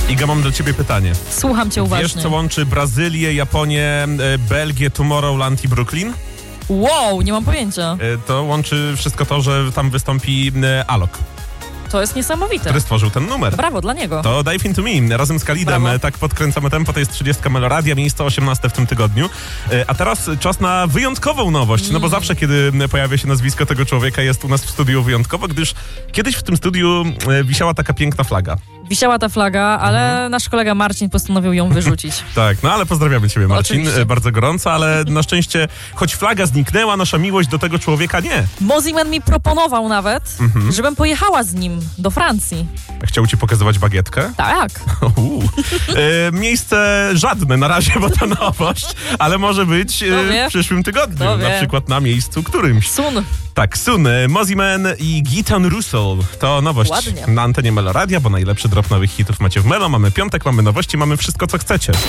Iga, mam do ciebie pytanie. Słucham cię uważnie. Wiesz, co łączy Brazylię, Japonię, Belgię, Tomorrowland i Brooklyn? Wow, nie mam pojęcia. To łączy wszystko to, że tam wystąpi Alok, To jest niesamowite. który stworzył ten numer. Brawo dla niego. To Dive Into Me razem z Khalidem. Brawo. Tak podkręcamy tempo, to jest 30 Meloradia, miejsce 18 w tym tygodniu. A teraz czas na wyjątkową nowość, no bo zawsze, kiedy pojawia się nazwisko tego człowieka, jest u nas w studiu wyjątkowo, gdyż kiedyś w tym studiu wisiała taka piękna flaga. Wisiała ta flaga, ale nasz kolega Marcin postanowił ją wyrzucić. Tak, no ale pozdrawiamy ciebie, Marcin, Oczywiście. bardzo gorąco, ale na szczęście, choć flaga zniknęła, nasza miłość do tego człowieka nie. Mosiman mi proponował nawet, żebym pojechała z nim do Francji. Chciał ci pokazywać bagietkę? Tak. Miejsce żadne na razie, bo to nowość, ale może być wie? w przyszłym tygodniu, Kto na wie? przykład na miejscu którymś. Sun. Tak, Sun, Mosiman i Gitan Russell. To nowość Ładnie. na antenie Meloradia, bo najlepszy drop nowych hitów macie w Melo. Mamy piątek, mamy nowości, mamy wszystko, co chcecie.